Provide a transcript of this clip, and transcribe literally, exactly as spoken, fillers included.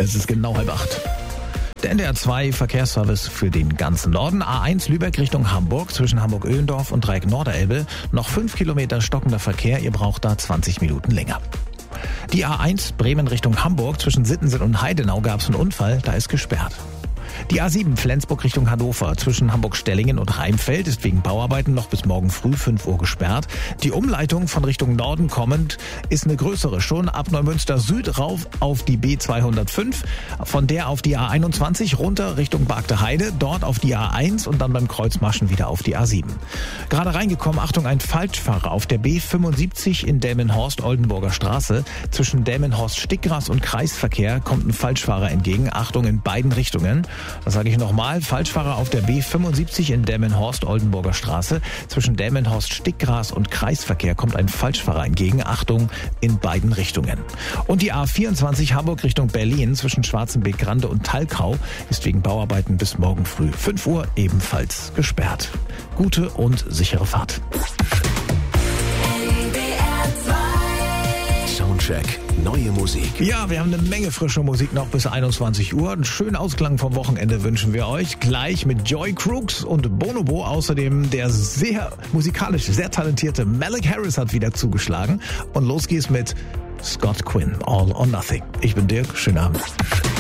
Es ist genau halb acht. Der N D R zwei Verkehrsservice für den ganzen Norden. A eins Lübeck Richtung Hamburg zwischen Hamburg-Öhlendorf und Dreieck Norderelbe. Noch fünf Kilometer stockender Verkehr. Ihr braucht da zwanzig Minuten länger. Die A eins Bremen Richtung Hamburg zwischen Sittensen und Heidenau gab es einen Unfall. Da ist gesperrt. Die A sieben Flensburg Richtung Hannover zwischen Hamburg-Stellingen und Rheinfeld ist wegen Bauarbeiten noch bis morgen früh fünf Uhr gesperrt. Die Umleitung von Richtung Norden kommend ist eine größere, schon ab Neumünster Süd rauf auf die B zweihundertfünf, von der auf die A einundzwanzig runter Richtung Bargte Heide, dort auf die A eins und dann beim Kreuzmaschen wieder auf die A sieben. Gerade reingekommen, Achtung, ein Falschfahrer auf der B fünfundsiebzig in Delmenhorst-Oldenburger Straße. Zwischen Delmenhorst-Stickgras und Kreisverkehr kommt ein Falschfahrer entgegen. Achtung in beiden Richtungen. Das sage ich nochmal. Falschfahrer auf der B fünfundsiebzig in Delmenhorst-Oldenburger Straße. Zwischen Delmenhorst-Stickgras und Kreisverkehr kommt ein Falschfahrer entgegen. Achtung in beiden Richtungen. Und die A vierundzwanzig Hamburg Richtung Berlin zwischen Schwarzenbeek, Grande und Talkau ist wegen Bauarbeiten bis morgen früh fünf Uhr ebenfalls gesperrt. Gute und sichere Fahrt. Soundcheck. Neue Musik. Ja, wir haben eine Menge frische Musik noch bis einundzwanzig Uhr. Einen schönen Ausklang vom Wochenende wünschen wir euch. Gleich mit Joy Crooks und Bonobo. Außerdem der sehr musikalisch, sehr talentierte Malik Harris hat wieder zugeschlagen. Und los geht's mit Scott Quinn, All or Nothing. Ich bin Dirk, schönen Abend.